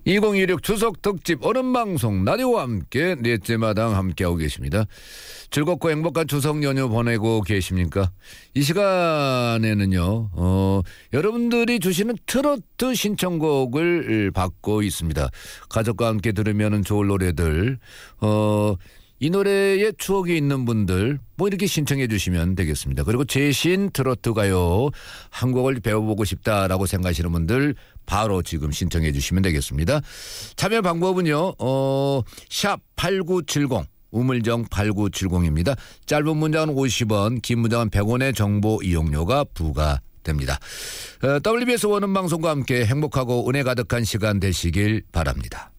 2016 추석 특집 어른방송 라디오와 함께 넷째 마당 함께하고 계십니다. 즐겁고 행복한 추석 연휴 보내고 계십니까? 이 시간에는요 여러분들이 주시는 트로트 신청곡을 받고 있습니다. 가족과 함께 들으면 좋을 노래들, 이 노래에 추억이 있는 분들 뭐 이렇게 신청해 주시면 되겠습니다. 그리고 최신 트로트 가요 한 곡을 배워보고 싶다라고 생각하시는 분들 바로 지금 신청해 주시면 되겠습니다. 참여 방법은요 샵 8970 우물정 8970입니다. 짧은 문자는 50원, 긴 문자는 100원의 정보 이용료가 부과됩니다. WBS 원음방송과 함께 행복하고 은혜 가득한 시간 되시길 바랍니다.